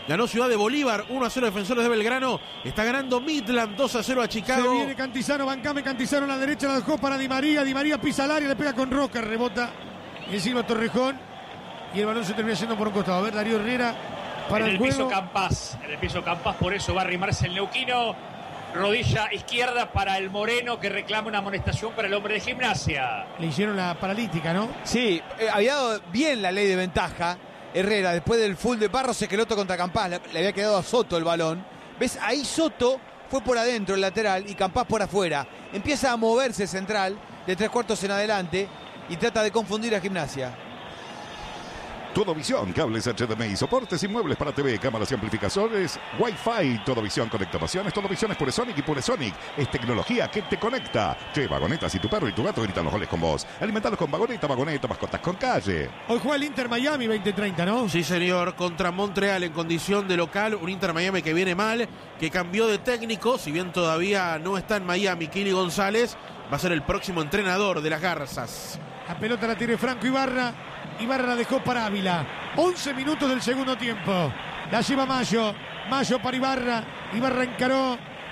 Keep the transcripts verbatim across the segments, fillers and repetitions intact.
Ganó Ciudad de Bolívar uno a cero Defensores de Belgrano. Está ganando Midland dos a cero a Chicago. Se viene Cantizano, Bancame, Cantizano a la derecha, la dejó para Di María. Di María pisa al área, le pega con Roca, rebota encima Torrejón. Y el balón se termina yendo por un costado. A ver, Darío Herrera para en el, el juego. piso Campas, en el piso Campas, por eso va a arrimarse el neuquino. Rodilla izquierda para el moreno que reclama una amonestación para el hombre de Gimnasia. Le hicieron la paralítica, ¿no? Sí, eh, había dado bien la ley de ventaja. Herrera, después del full de Barros, Esqueloto contra Campás, le, le había quedado a Soto el balón. ¿Ves? Ahí Soto fue por adentro el lateral y Campás por afuera. Empieza a moverse central de tres cuartos en adelante y trata de confundir a Gimnasia. Todovisión, cables H D M I, soportes y muebles para T V, cámaras y amplificadores, Wi-Fi. Todovisión, conectaciones. Todovisión es Puresonic y Puresonic es tecnología que te conecta. Che, vagonetas, y tu perro y tu gato gritan los goles con vos. Alimentalos con vagoneta, vagoneta, mascotas con calle. Hoy juega el Inter Miami veinte treinta, ¿no? Sí, señor, contra Montreal en condición de local. Un Inter Miami que viene mal, que cambió de técnico. Si bien todavía no está en Miami, Kili González va a ser el próximo entrenador de las Garzas. La pelota la tiene Franco Ibarra. Ibarra la dejó para Ávila. once minutos del segundo tiempo. La lleva Mayo. Mayo para Ibarra. Ibarra encaró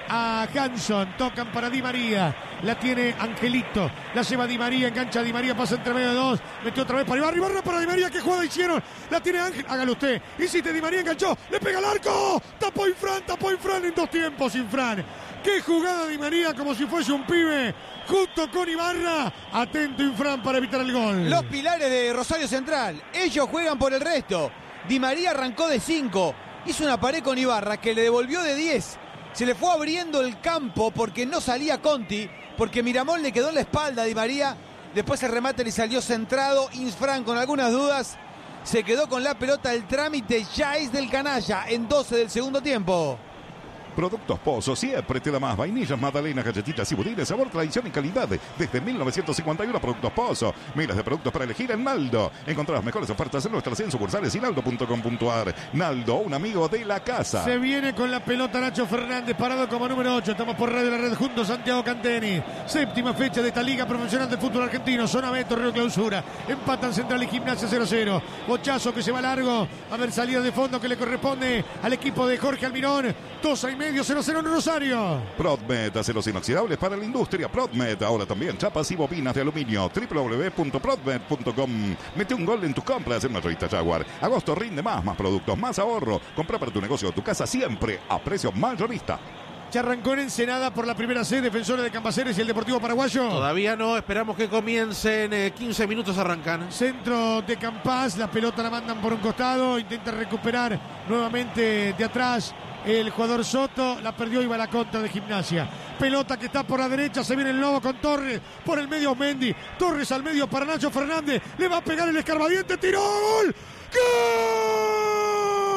a Hanson. Tocan para Di María. La tiene Angelito. La lleva Di María. Engancha a Di María. Pasa entre medio de dos. Metió otra vez para Ibarra. Ibarra para Di María. ¿Qué jugada hicieron? La tiene Ángel. Hágalo usted. Hiciste Di María. Enganchó. Le pega al arco. Tapó Infran. Tapó Infran en dos tiempos. Infran. Qué jugada Di María como si fuese un pibe. Junto con Ibarra. Atento Infran para evitar el gol. Los pilares de Rosario Central. Ellos juegan por el resto. Di María arrancó de cinco. Hizo una pared con Ibarra que le devolvió de diez. Se le fue abriendo el campo porque no salía Conti. Porque Miramón le quedó en la espalda a Di María. Después el remate le salió centrado. Infran con algunas dudas se quedó con la pelota. El trámite ya es del canalla en doce del segundo tiempo. Productos Pozo siempre te da más. Vainillas, magdalenas, galletitas y budines, sabor, tradición y calidad. Desde mil novecientos cincuenta y uno, Productos Pozo. Miles de productos para elegir en Naldo. Encontrá las mejores ofertas en nuestras cien sucursales y naldo punto com punto a r. Naldo, un amigo de la casa. Se viene con la pelota Nacho Fernández, parado como número ocho. Estamos por Radio La Red junto a Santiago Canteni. Séptima fecha de esta Liga Profesional de Fútbol Argentino. Zona B, Torneo Clausura. Empatan Central y Gimnasia cero cero. Bochazo que se va largo. A ver, salida de fondo que le corresponde al equipo de Jorge Almirón. Tosa y medio, cero cero en Rosario. Prodmed, aceros inoxidables para la industria. Prodmed, ahora también chapas y bobinas de aluminio. doble u doble u doble u punto prodmed punto com. Mete un gol en tus compras en una revista Jaguar. Agosto rinde más, más productos, más ahorro. Compra para tu negocio o tu casa siempre a precio mayorista. Ya arrancó en Ensenada por la primera C, Defensores de Campaceres y el Deportivo Paraguayo. Todavía no, esperamos que comiencen. eh, quince minutos arrancan. Centro de Campás, la pelota la mandan por un costado, intenta recuperar nuevamente de atrás el jugador Soto, la perdió y va a la contra de Gimnasia. Pelota que está por la derecha, se viene el Lobo con Torres, por el medio Mendy, Torres al medio para Nacho Fernández, le va a pegar el escarbadiente, tiró, ¡gol! ¡Gol!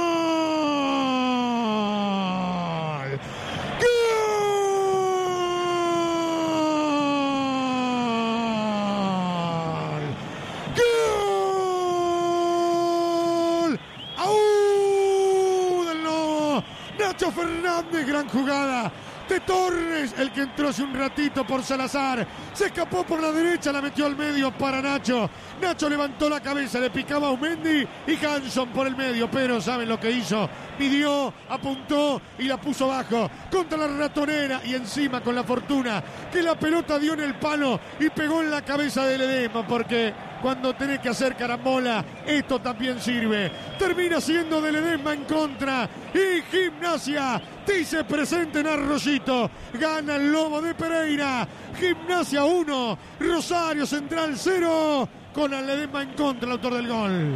Nacho Fernández, gran jugada de Torres, el que entró hace un ratito por Salazar, se escapó por la derecha, la metió al medio para Nacho. Nacho levantó la cabeza, le picaba a Umendi y Hanson por el medio, pero ¿saben lo que hizo? Pidió, apuntó y la puso bajo contra la ratonera y encima con la fortuna que la pelota dio en el palo y pegó en la cabeza de Ledesma, porque cuando tenés que hacer carambola, esto también sirve. Termina siendo de Ledesma en contra y Gimnasia dice presente en Arroyito. Gana el Lobo de Pereira. Gimnasia uno, Rosario Central cero, con el Ledesma en contra, el autor del gol.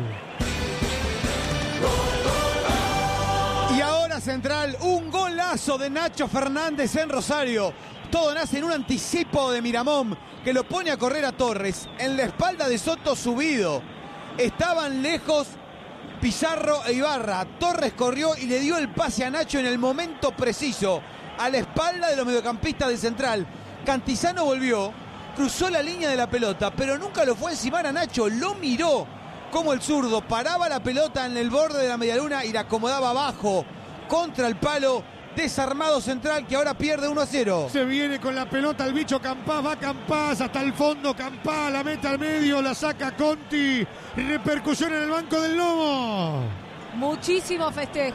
Y ahora Central, un golazo de Nacho Fernández en Rosario. Todo nace en un anticipo de Miramón que lo pone a correr a Torres en la espalda de Soto subido. Estaban lejos Pizarro e Ibarra. Torres corrió y le dio el pase a Nacho en el momento preciso, a la espalda de los mediocampistas de Central. Cantizano volvió, cruzó la línea de la pelota, pero nunca lo fue a encimar a Nacho, lo miró como el zurdo paraba la pelota en el borde de la medialuna y la acomodaba abajo contra el palo. Desarmado Central que ahora pierde uno a cero. Se viene con la pelota el bicho Campás, va Campás hasta el fondo, Campás la mete al medio, la saca Conti, repercusión en el banco del Lobo. Muchísimo festejo.